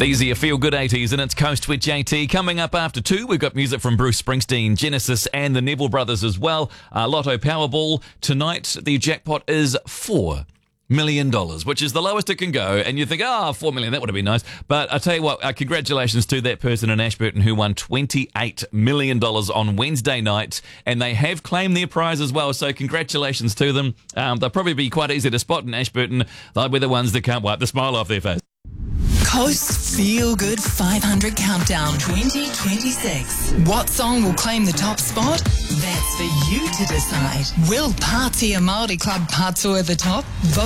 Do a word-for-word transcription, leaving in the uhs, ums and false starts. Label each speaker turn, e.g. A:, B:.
A: These are your feel-good eighties, and it's Coast with J T. Coming up after two, we've got music from Bruce Springsteen, Genesis, and the Neville Brothers as well. Uh, Lotto Powerball. Tonight, the jackpot is four million dollars, which is the lowest it can go. And you think, ah, oh, four million, that would have been nice. But I tell you what, uh, congratulations to that person in Ashburton who won twenty-eight million dollars on Wednesday night. And they have claimed their prize as well. So congratulations to them. Um, they'll probably be quite easy to spot in Ashburton. They'll be the ones that can't wipe the smile off their face.
B: Coast Feel Good five hundred Countdown twenty twenty-six. What song will claim the top spot? That's for you to decide. Will Pātea Māori Club Patua the top? Vote